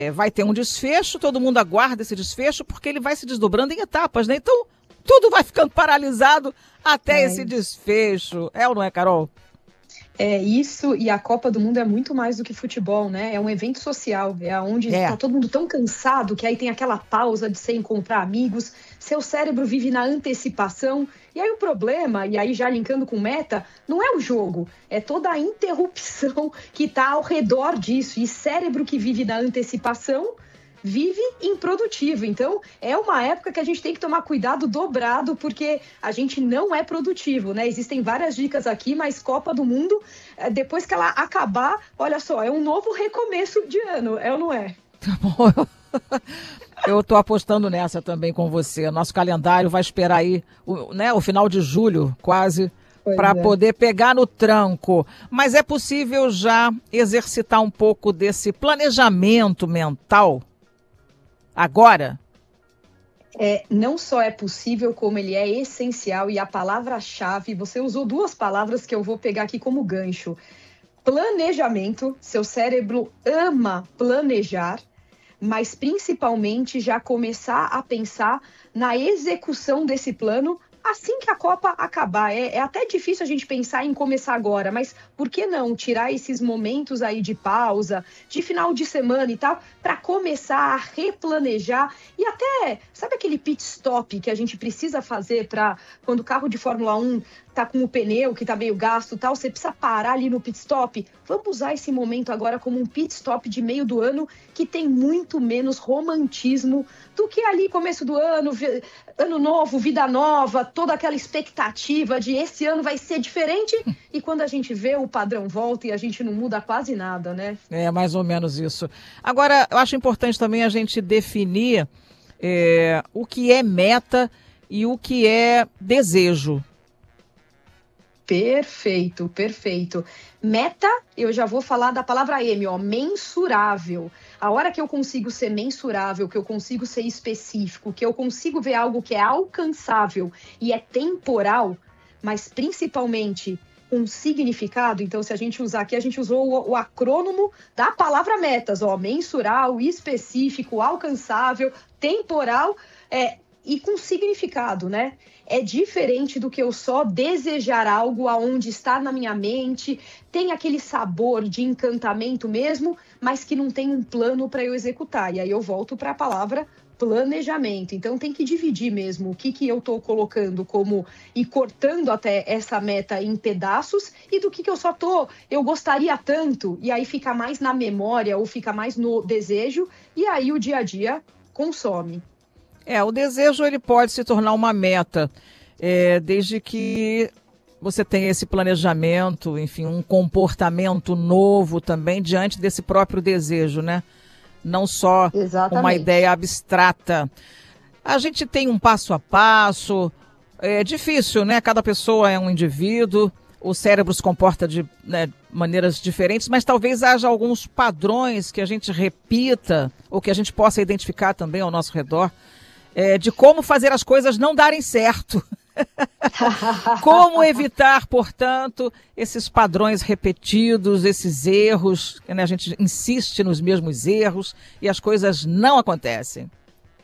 vai ter um desfecho, todo mundo aguarda esse desfecho, porque ele vai se desdobrando em etapas, né? Então, tudo vai ficando paralisado até esse desfecho. É ou não é, Carol? É isso, e a Copa do Mundo é muito mais do que futebol, né? É um evento social, é onde está todo mundo tão cansado que aí tem aquela pausa de você encontrar amigos, seu cérebro vive na antecipação, e aí o problema, e aí já linkando com meta, não é o jogo, é toda a interrupção que está ao redor disso, e cérebro que vive na antecipação vive improdutivo. Então, é uma época que a gente tem que tomar cuidado dobrado, porque a gente não é produtivo, né? Existem várias dicas aqui, mas Copa do Mundo, depois que ela acabar, olha só, é um novo recomeço de ano, é ou não é? Tá bom. Eu tô apostando nessa também com você. Nosso calendário vai esperar aí, o final de julho, quase, para poder pegar no tranco. Mas é possível já exercitar um pouco desse planejamento mental agora? Não só é possível, como ele é essencial, e a palavra-chave, você usou duas palavras que eu vou pegar aqui como gancho. Planejamento, seu cérebro ama planejar, mas principalmente já começar a pensar na execução desse plano assim que a Copa acabar. É até difícil a gente pensar em começar agora, mas por que não tirar esses momentos aí de pausa, de final de semana e tal, para começar a replanejar e até, sabe aquele pit stop que a gente precisa fazer para quando o carro de Fórmula 1 tá com o pneu que tá meio gasto e tal, você precisa parar ali no pit stop? Vamos usar esse momento agora como um pit stop de meio do ano que tem muito menos romantismo do que ali começo do ano, ano novo, vida nova, toda aquela expectativa de esse ano vai ser diferente e quando a gente vê o padrão volta e a gente não muda quase nada, né? É mais ou menos isso. Agora, eu acho importante também a gente definir o que é meta e o que é desejo. Perfeito, perfeito. Meta, eu já vou falar da palavra M, mensurável. A hora que eu consigo ser mensurável, que eu consigo ser específico, que eu consigo ver algo que é alcançável e é temporal, mas principalmente um significado. Então, se a gente usar aqui, a gente usou o acrônomo da palavra metas, mensural, específico, alcançável, temporal, e com significado, né? É diferente do que eu só desejar algo aonde está na minha mente, tem aquele sabor de encantamento mesmo, mas que não tem um plano para eu executar. E aí eu volto para a palavra planejamento. Então tem que dividir mesmo o que eu estou colocando como e cortando até essa meta em pedaços e do que eu gostaria tanto, e aí fica mais na memória ou fica mais no desejo, e aí o dia a dia consome. O desejo ele pode se tornar uma meta, desde que você tenha esse planejamento, enfim, um comportamento novo também diante desse próprio desejo, né? Não só uma ideia abstrata. A gente tem um passo a passo, é difícil, né? Cada pessoa é um indivíduo, o cérebro se comporta de maneiras diferentes, mas talvez haja alguns padrões que a gente repita ou que a gente possa identificar também ao nosso redor, de como fazer as coisas não darem certo. Como evitar, portanto, esses padrões repetidos, esses erros, né? A gente insiste nos mesmos erros e as coisas não acontecem.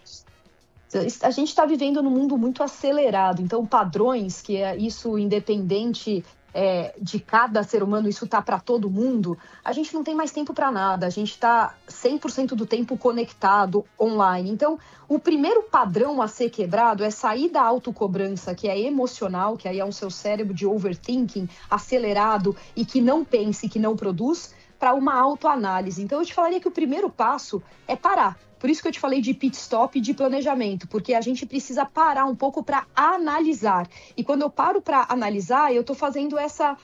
A gente está vivendo num mundo muito acelerado, então padrões, que é isso independente de cada ser humano, isso está para todo mundo, a gente não tem mais tempo para nada, a gente está 100% do tempo conectado online. Então, o primeiro padrão a ser quebrado é sair da autocobrança, que é emocional, que aí é o seu cérebro de overthinking acelerado e que não pensa e que não produz, para uma autoanálise. Então, eu te falaria que o primeiro passo é parar. Por isso que eu te falei de pit stop e de planejamento, porque a gente precisa parar um pouco para analisar. E quando eu paro para analisar, eu estou fazendo essa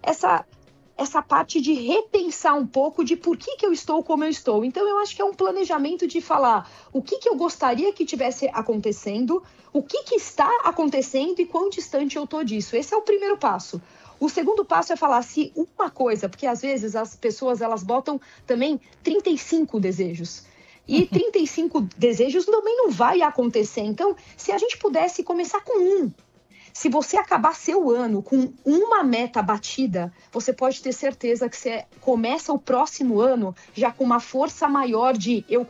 parte de repensar um pouco de por que eu estou como eu estou. Então, eu acho que é um planejamento de falar o que eu gostaria que tivesse acontecendo, o que está acontecendo e quão distante eu estou disso. Esse é o primeiro passo. O segundo passo é falar se uma coisa, porque às vezes as pessoas elas botam também 35 desejos. E 35 desejos também não vai acontecer. Então, se a gente pudesse começar com um, Se você acabar seu ano com uma meta batida, você pode ter certeza que você começa o próximo ano já com uma força maior de eu